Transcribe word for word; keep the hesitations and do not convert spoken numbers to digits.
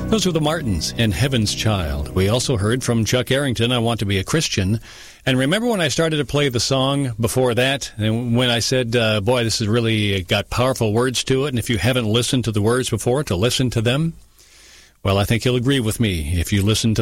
Those were the Martins and Heaven's Child. We also heard from Chuck Arrington, I Want to Be a Christian. And remember when I started to play the song before that, and when I said, uh, boy, this has really got powerful words to it, and if you haven't listened to the words before, to listen to them? Well, I think you'll agree with me. If you listen to